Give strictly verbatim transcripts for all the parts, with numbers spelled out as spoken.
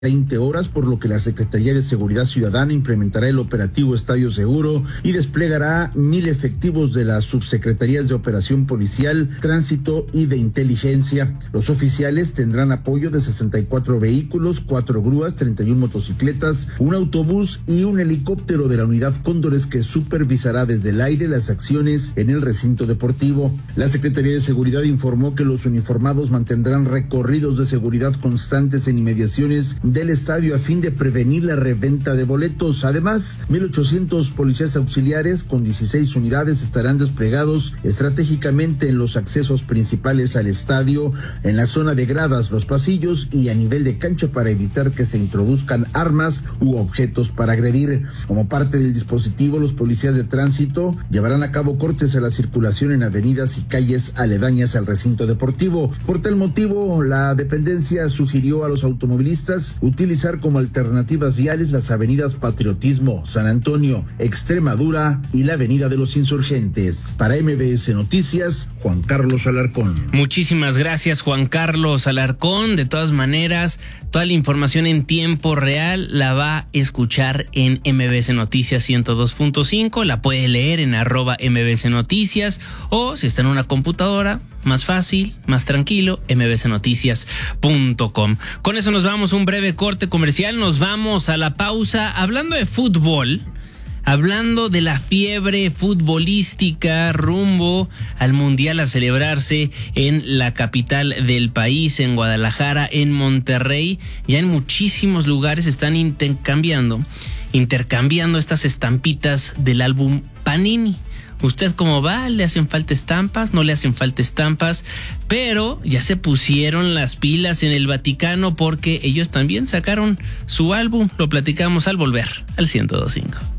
veinte horas, por lo que la Secretaría de Seguridad Ciudadana implementará el operativo Estadio Seguro y desplegará mil efectivos de las subsecretarías de Operación Policial, Tránsito y de Inteligencia. Los oficiales tendrán apoyo de sesenta y cuatro vehículos, cuatro grúas, treinta y una motocicletas, un autobús y un helicóptero de la unidad Cóndores que supervisará desde el aire las acciones en el recinto deportivo. La Secretaría de Seguridad informó que los uniformados mantendrán recorridos de seguridad constantes en inmediaciones del estadio a fin de prevenir la reventa de boletos. Además, mil ochocientos policías auxiliares con dieciséis unidades estarán desplegados estratégicamente en los accesos principales al estadio, en la zona de gradas, los pasillos y a nivel de cancha para evitar que se introduzcan armas u objetos para agredir. Como parte del dispositivo, los policías de tránsito llevarán a cabo cortes a la circulación en avenidas y calles aledañas al recinto deportivo. Por tal motivo, la dependencia sugirió a los automovilistas utilizar como alternativas viales las avenidas Patriotismo, San Antonio, Extremadura y la Avenida de los Insurgentes. Para M B S Noticias, Juan Carlos Alarcón. Muchísimas gracias, Juan Carlos Alarcón. De todas maneras, toda la información en tiempo real la va a escuchar en M B S Noticias ciento dos punto cinco, la puede leer en arroba M B S Noticias, o si está en una computadora, más fácil, más tranquilo, m b s noticias punto com. Con eso nos vamos a un breve corte comercial, nos vamos a la pausa hablando de fútbol, hablando de la fiebre futbolística rumbo al Mundial a celebrarse en la capital del país, en Guadalajara, en Monterrey. Ya en muchísimos lugares están intercambiando, intercambiando estas estampitas del álbum Panini. ¿Usted cómo va? ¿Le hacen falta estampas? ¿No le hacen falta estampas? Pero ya se pusieron las pilas en el Vaticano porque ellos también sacaron su álbum. Lo platicamos al volver al ciento dos punto cinco.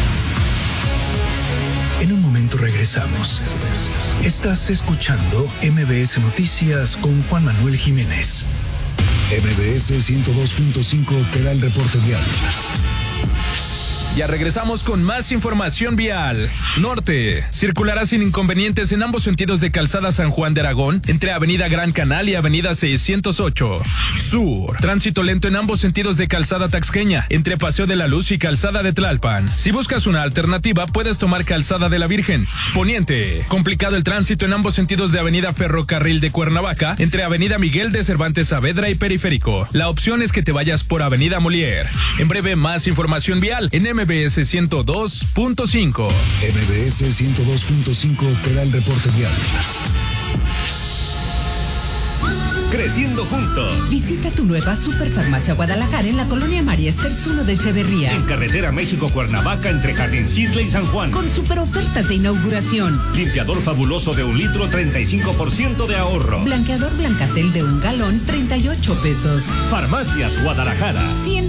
En un momento regresamos. Estás escuchando M B S Noticias con Juan Manuel Jiménez. M B S ciento dos punto cinco te da el reporte vial. Ya regresamos con más información vial. Norte, circulará sin inconvenientes en ambos sentidos de Calzada San Juan de Aragón, entre Avenida Gran Canal y Avenida seiscientos ocho. Sur, tránsito lento en ambos sentidos de Calzada Taxqueña, entre Paseo de la Luz y Calzada de Tlalpan. Si buscas una alternativa, puedes tomar Calzada de la Virgen. Poniente, complicado el tránsito en ambos sentidos de Avenida Ferrocarril de Cuernavaca, entre Avenida Miguel de Cervantes Saavedra y Periférico. La opción es que te vayas por Avenida Molière. En breve, más información vial en M B S ciento dos punto cinco. M B S ciento dos punto cinco te da el reporte vial. Creciendo juntos. Visita tu nueva Superfarmacia Guadalajara en la colonia María Esters uno de Echeverría. En carretera México-Cuernavaca entre Jardín-Sidle y San Juan. Con super ofertas de inauguración. Limpiador fabuloso de un litro, treinta y cinco por ciento de ahorro. Blanqueador Blancatel de un galón, treinta y ocho pesos. Farmacias Guadalajara. Siempre